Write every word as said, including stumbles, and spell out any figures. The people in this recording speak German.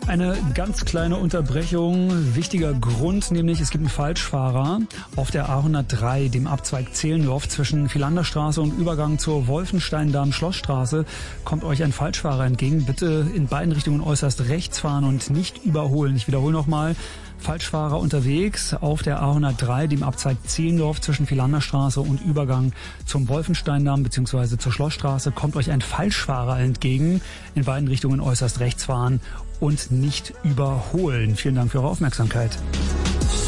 Eine ganz kleine Unterbrechung. Wichtiger Grund, nämlich es gibt einen Falschfahrer auf der A hundertdrei, dem Abzweig Zehlendorf zwischen Philanderstraße und Übergang zur Wolfenstein-Damm-Schlossstraße. Kommt euch ein Falschfahrer entgegen. Bitte in beiden Richtungen äußerst rechts fahren und nicht überholen. Ich wiederhole nochmal. Falschfahrer unterwegs auf der A hundertdrei, dem Abzweig Zehlendorf zwischen Philanderstraße und Übergang zum Wolfensteindamm bzw. zur Schlossstraße. Kommt euch ein Falschfahrer entgegen, in beiden Richtungen äußerst rechts fahren und nicht überholen. Vielen Dank für eure Aufmerksamkeit.